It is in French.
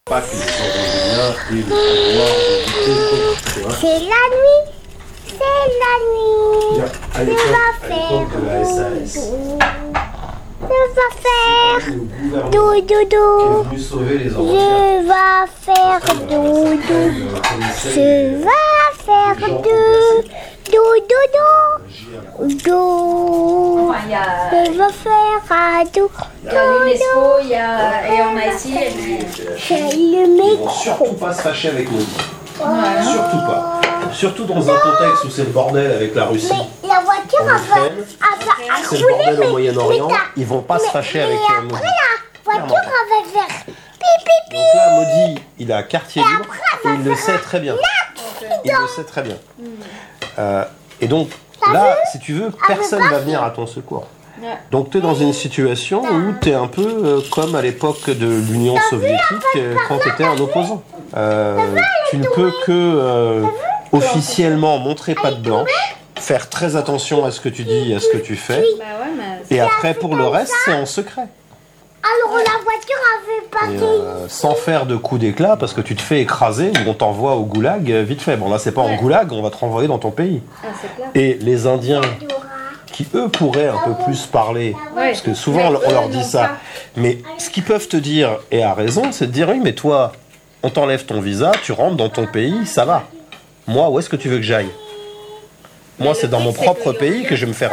Pas que les Orangéliens aient le pouvoir d'éviter quoi que ce soit. C'est la nuit. C'est la nuit. À l'époque de la SAS, Je vais faire le gouvernement doudou. est venu sauver les Orangéliens. Je vais faire doudou. Je vais faire doudou. Enfin, il y a, Je vais faire doudou. l'UNESCO, et on a essayé. C'est le Ils vont micro. surtout pas se fâcher avec nous. Surtout pas. Surtout dans un contexte où c'est le bordel avec la Russie. Mais la voiture En va Ukraine, c'est le bordel au Moyen-Orient. Ils vont pas se fâcher avec Maudit. après la voiture va faire pipi. Donc là, Maudit, il a quartier libre et il le sait très bien. Il le sait très bien. Et donc, là, si tu veux, personne va venir à ton secours. Ouais. Donc tu es dans une situation où tu es un peu comme à l'époque de l'Union soviétique quand tu étais un opposant. Tu ne peux que officiellement montrer patte blanche, faire très attention à ce que tu dis et à ce que tu fais, Bah ouais, mais et après pour le reste c'est en secret. Alors la voiture a fait Et, passer. sans faire de coup d'éclat parce que tu te fais écraser ou on t'envoie au goulag vite fait. Bon là c'est pas en Ouais. goulag, on va te renvoyer dans ton pays. c'est clair. Et les Indiens qui eux pourraient un peu plus parler, Ouais. parce que souvent Mais on leur eux dit n'ont ça, pas. mais ce qu'ils peuvent te dire, et à raison, c'est de dire oui mais toi, on t'enlève ton visa, tu rentres dans ton pays, ça va. Moi, où est-ce que tu veux que j'aille? Moi, Mais c'est le dans truc, mon c'est propre que pays que je vais me faire